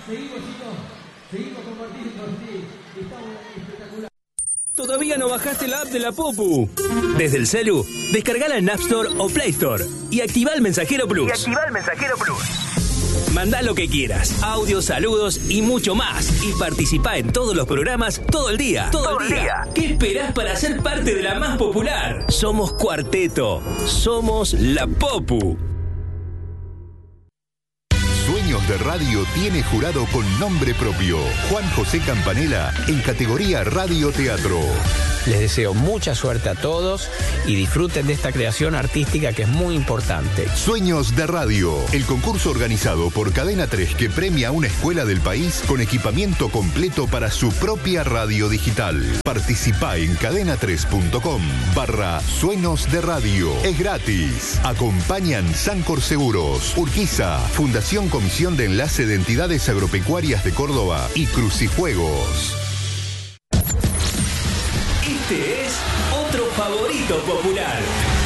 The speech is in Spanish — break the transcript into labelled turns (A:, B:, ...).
A: Seguimos, chicos. Seguimos compartiendo. Sí, estamos espectacular.
B: ¿Todavía no bajaste la app de la Popu? Desde el celu, descargala en App Store o Play Store y activa el Mensajero Plus. Mandá lo que quieras, audios, saludos y mucho más. Y participá en todos los programas todo el día. Todo el día. ¿Qué esperás para ser parte de la más popular? Somos Cuarteto. Somos la Popu.
C: Sueños de Radio tiene jurado con nombre propio. Juan José Campanella en categoría Radio Teatro.
D: Les deseo mucha suerte a todos y disfruten de esta creación artística que es muy importante.
C: Sueños de Radio, el concurso organizado por Cadena 3 que premia a una escuela del país con equipamiento completo para su propia radio digital. Participá en cadena3.com/Sueños de Radio. Es gratis. Acompañan Sancor Seguros, Urquiza, Fundación Comisión de Enlace de Entidades Agropecuarias de Córdoba y Crucifuegos.
B: Este es otro favorito popular.